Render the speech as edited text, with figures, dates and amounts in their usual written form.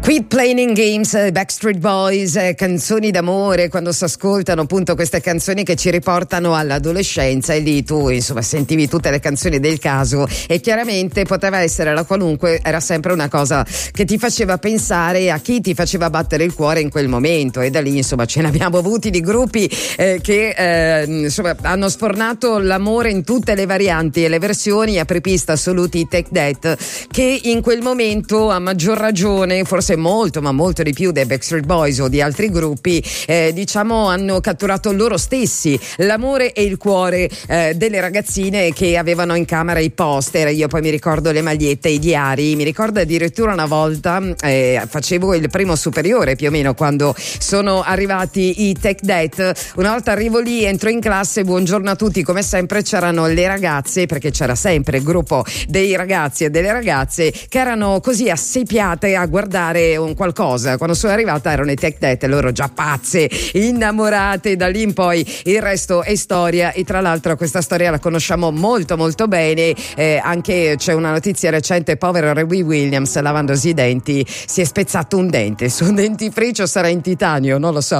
Quit Playing Games, Backstreet Boys, canzoni d'amore, quando si ascoltano appunto queste canzoni che ci riportano all'adolescenza, e lì tu insomma sentivi tutte le canzoni del caso, e chiaramente poteva essere la qualunque, era sempre una cosa che ti faceva pensare a chi ti faceva battere il cuore in quel momento, e da lì insomma ce ne abbiamo avuti di gruppi che insomma hanno sfornato l'amore in tutte le varianti e le versioni, apripista assoluti i Take That, che in quel momento a maggior ragione, forse molto ma molto di più dei Backstreet Boys o di altri gruppi, diciamo hanno catturato loro stessi l'amore e il cuore delle ragazzine che avevano in camera i poster. Io poi mi ricordo le magliette, i diari, mi ricordo addirittura una volta facevo il primo superiore più o meno quando sono arrivati i Take That. Una volta arrivo lì, entro in classe, buongiorno a tutti, come sempre c'erano le ragazze, perché c'era sempre il gruppo dei ragazzi e delle ragazze che erano così assepiate a guardare un qualcosa. Quando sono arrivata erano i Take That, loro già pazze, innamorate. Da lì in poi il resto è storia, e tra l'altro questa storia la conosciamo molto molto bene. Anche c'è una notizia recente: povero Robbie Williams, lavandosi i denti si è spezzato un dente, il suo dentifricio sarà in titanio, non lo so.